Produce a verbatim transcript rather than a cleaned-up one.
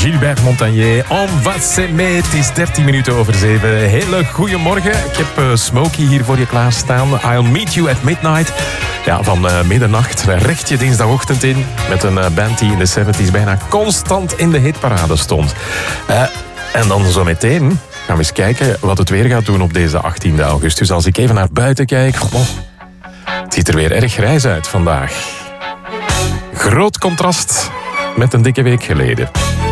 Gilbert Montagnier. On va s'aimer. Het is dertien minuten over zeven. Hele goeiemorgen. Ik heb uh, Smokey hier voor je klaarstaan. I'll meet you at midnight. Ja, van uh, middernacht recht je dinsdagochtend in. Met een uh, band die in de zeventig bijna constant in de hitparade stond. Uh, en dan zo meteen gaan we eens kijken wat het weer gaat doen op deze achttiende augustus. Als ik even naar buiten kijk. Oh, het ziet er weer erg grijs uit vandaag. Groot contrast met een dikke week geleden.